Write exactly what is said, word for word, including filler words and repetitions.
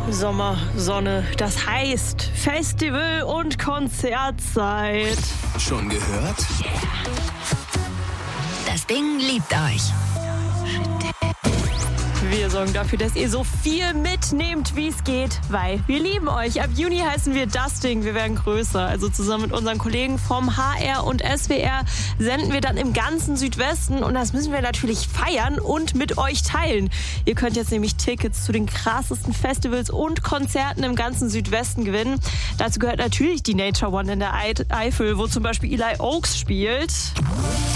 Sommer, Sonne, das heißt Festival- und Konzertzeit. Schon gehört? Das Ding liebt euch. Wir sorgen dafür, dass ihr so viel mitnehmt, wie es geht, weil wir lieben euch. Ab Juni heißen wir das Ding, wir werden größer. Also zusammen mit unseren Kollegen vom H R und S W R senden wir dann im ganzen Südwesten und das müssen wir natürlich feiern und mit euch teilen. Ihr könnt jetzt nämlich Tickets zu den krassesten Festivals und Konzerten im ganzen Südwesten gewinnen. Dazu gehört natürlich die Nature One in der Eifel, wo zum Beispiel Eli Oaks spielt.